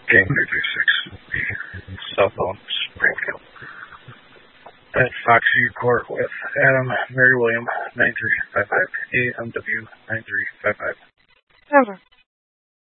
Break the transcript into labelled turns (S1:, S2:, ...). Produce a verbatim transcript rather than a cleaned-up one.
S1: Game three three six will be Southbound Springfield. At Foxview Court with Adam Mary William nine three five five, A M W nine three five five.
S2: Over.